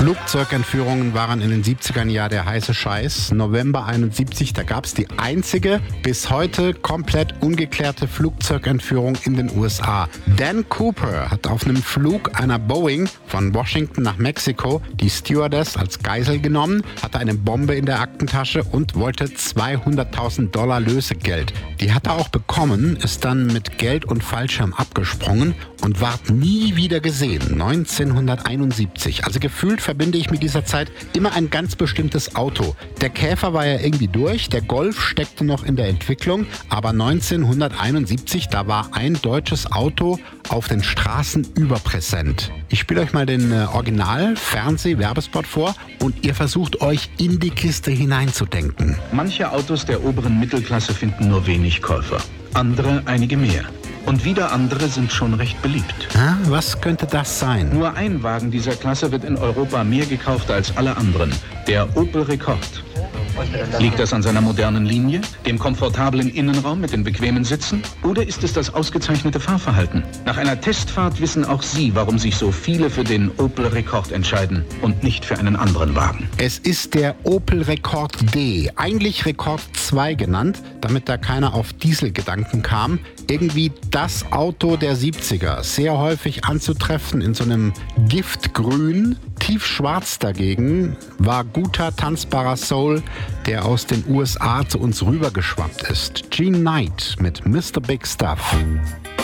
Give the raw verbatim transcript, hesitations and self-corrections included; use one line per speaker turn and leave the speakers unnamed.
Flugzeugentführungen waren in den siebzigern ja der heiße Scheiß. November einundsiebzig, da gab es die einzige, bis heute komplett ungeklärte Flugzeugentführung in den U S A. Dan Cooper hat auf einem Flug einer Boeing von Washington nach Mexiko die Stewardess als Geisel genommen, hatte eine Bombe in der Aktentasche und wollte zweihunderttausend Dollar Lösegeld. Die hat er auch bekommen, ist dann mit Geld und Fallschirm abgesprungen und ward nie wieder gesehen. neunzehnhunderteinundsiebzig. Also gefühlt verbinde ich mit dieser Zeit immer ein ganz bestimmtes Auto. Der Käfer war ja irgendwie durch, der Golf steckte noch in der Entwicklung, aber neunzehnhunderteinundsiebzig, da war ein deutsches Auto auf den Straßen überpräsent. Ich spiele euch mal den äh, Original-Fernseh-Werbespot vor und ihr versucht euch in die Kiste hineinzudenken.
Manche Autos der oberen Mittelklasse finden nur wenig Käufer, andere einige mehr. Und wieder andere sind schon recht beliebt.
Ah, was könnte das sein?
Nur ein Wagen dieser Klasse wird in Europa mehr gekauft als alle anderen, der Opel Rekord. Liegt das an seiner modernen Linie, dem komfortablen Innenraum mit den bequemen Sitzen? Oder ist es das ausgezeichnete Fahrverhalten? Nach einer Testfahrt wissen auch Sie, warum sich so viele für den Opel Rekord entscheiden und nicht für einen anderen Wagen.
Es ist der Opel Rekord D, eigentlich Rekord zwei genannt, damit da keiner auf Dieselgedanken kam. Irgendwie das Auto der siebziger, sehr häufig anzutreffen in so einem Giftgrün. Tiefschwarz dagegen war guter, tanzbarer Soul, der aus den U S A zu uns rübergeschwappt ist. Gene Knight mit Mister Big Stuff.